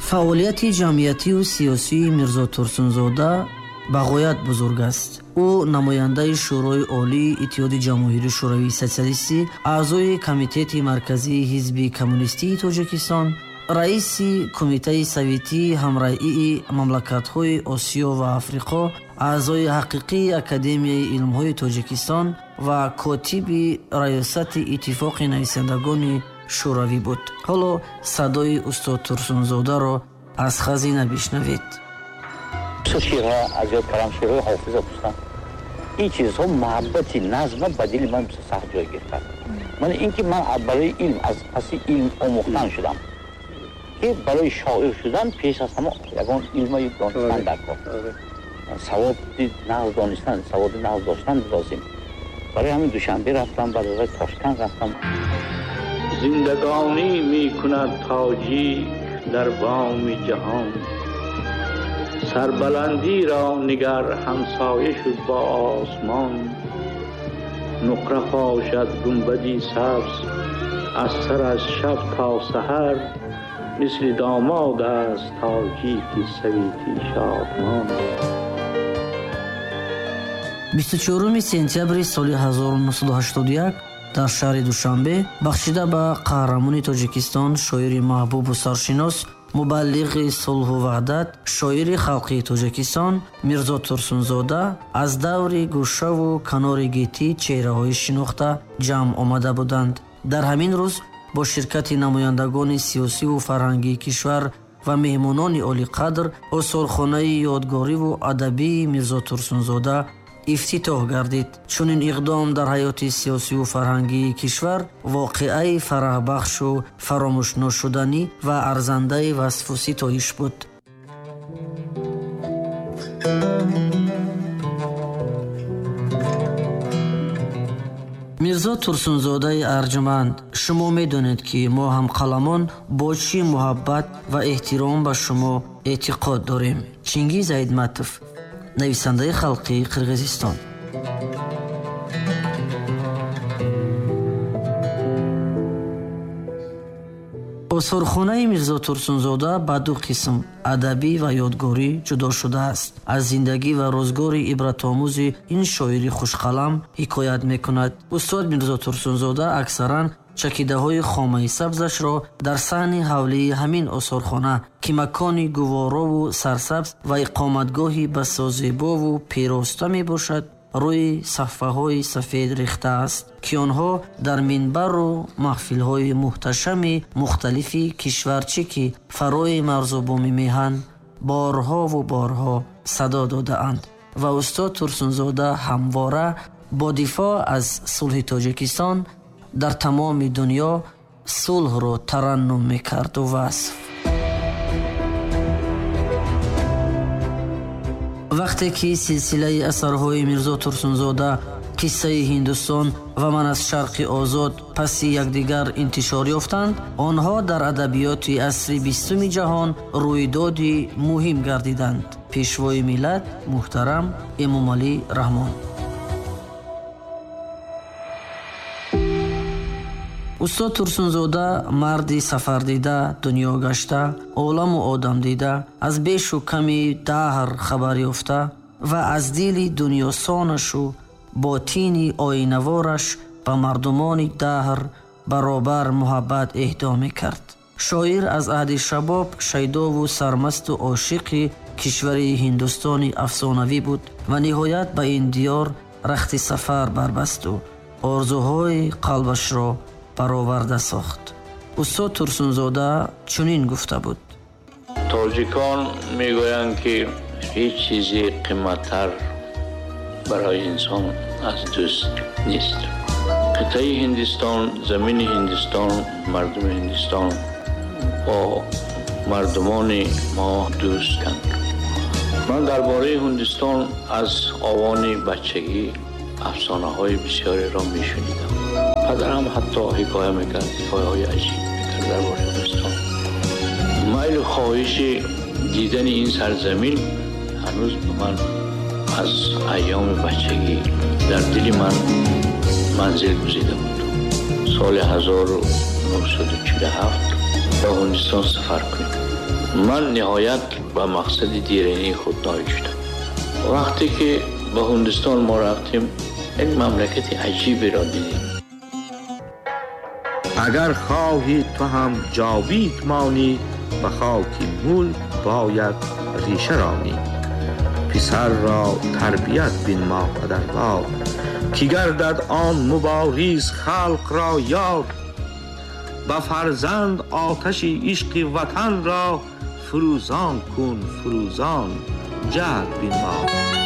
фаъолияти ҷамъиятию сиёсии Мирзо Турсунзода ба ғоят бузург аст. ӯ намояндаи шӯрои олии иттиҳоди ҷамоҳирии шӯравии социалистӣ, аъзои комитети марказии ҳизби коммунистии Тоҷикистон, раиси кумитаи советии ҳамраии мамлакатҳои Осиё ва Африқо, аъзои ҳақиқии Академияи илмҳои Тоҷикистон ва котиби раёсати иттифоқи нависандагони шӯравӣ буд. ҳоло садои устод Турсунзодаро аз хазина бишнавед. ширҳо аз ёд кардам, ширҳои ҳофиза пустам. ин чизҳо муҳаббати назма ба дили ман сахт ҷой гирифт. ман ин ки ман барои илм аз паси илм омӯхтан шудам, ки барои шоир шудан пеш аз ҳама ягон илмаи донистан дар кор. саводи нағз донистан, саводи нағз доштан лозим. барои ҳамин душанбе рафтам, барои Тошканд рафтам. زندگانی می کند تاجیک در بام جهان، سربلندی را نگر همسایه شد با آسمان. نقره پاشد گنبدی سبز از سر از شب تا سحر، مثل داماد است تاجیک سویتی شادمان. 24 сентябри соли 1981 дар шаҳри Душанбе бахшида ба қаҳрамони Тоҷикистон, шоири маҳбубу саршинос, мубаллиғи сулҳу ваҳдат, шоири халқии Тоҷикистон Мирзо Турсунзода аз даври гӯшаву канори гитӣ чеҳраҳои шинохта ҷамъ омада буданд. дар ҳамин рӯз бо ширкати намояндагони сиёсиву фарҳангии кишвар ва меҳмонони олиқадр осорхонаи ёдгориву адабии Мирзо Турсунзода ифтитоҳ гардид. чунин иқдом дар ҳаёти сиёсиву фарҳангии кишвар воқеаи фараҳбахшу фаромӯшношуданӣ ва арзандаи васфу ситоиш буд. мирзо Турсунзодаи арҷманд, шумо медонед ки мо ҳамқаламон бо чӣ муҳаббат ва эҳтиром ба шумо эътиқод дорем. Чингиз Айтматов, нависандаи халқии Қирғизистон. осорхонаи Мирзо Турсунзода ба ду қисм адабӣ ва ёдгорӣ ҷудо шудааст. аз зиндагӣ ва рӯзгори ибратомӯзи ин шоири хушқалам ҳикоят мекунад. устод Мирзо Турсунзода аксаран чакидаҳои хомаи сабзашро дар саҳни ҳавлии ҳамин осорхона, ки макони гуворову сарсабз ва иқоматгоҳи басозебову пироста мебошад, рӯи сафҳаҳои сафед рехтааст, ки онҳо дар минбару маҳфилҳои муҳташами мухталифи кишварчӣ ки фарои марзубуми меҳан борҳову борҳо садо додаанд ва устод Турсунзода ҳамвора бо дифоъ аз сулҳи Тоҷикистон дар тамоми дунё сулҳро тараннум мекарду васф. вақте ки силсилаи асарҳои Мирзо Турсунзода, қиссаи Ҳиндустон ва Ман аз Шарқи Озод паси якдигар интишор ёфтанд, онҳо дар адабиёти асри 20 ҷаҳон рӯйдоди муҳим гардиданд. пешвои миллат муҳтарам Эмомалӣ Раҳмон. устод Турсунзода марди сафардида, дунёгашта, оламу одамдида, аз бешу ками даҳр хабар ёфта ва аз дили дунёсонашу ботини оинавораш ба мардумони даҳр баробар муҳаббат эҳдо мекард. шоир аз аҳди шабоб шайдову сармасту ошиқи кишвари Ҳиндустони афсонавӣ буд ва ниҳоят ба ин диёр рахти сафар барбасту орзуҳои қалбашро бароварда сохт. устод Турсунзода чунин гуфта буд: тоҷикон мегӯянд ки ҳеҷ чизи қимматтар барои инсон аз дӯст нест. қитъаи Ҳиндустон, замини Ҳиндустон, мардуми Ҳиндустон бо мардумони мо дӯстанд. ман дар бораи Ҳиндустон аз овони бачагӣ афсонаҳои бисёреро мешунидам. падарам ҳатто ҳикоя мекард, ҳикояҳои аҷиб мекард дар бораи Ҳиндустон. майлу хоҳиши дидани ин сарзамин ҳанӯз ба ман аз айёми бачагӣ дар дили ман манзил гузида буд. соли 1947 ба Ҳиндустон сафар кунем. من نهایت به مقصد دیرینه خود نائل شدم. وقتی که به هندوستان ما رفتیم این مملکت عجیبی را دیدیم. اگر خواهی تو هم جاوید مانی، به خاک مول باید ریشه رانی. پسر را تربیت بین ما پدروار، کی گردد آن مبارز خلق را یار. به فرزند آتش عشق وطن را، فروزان کن فروزان جهد بین ما.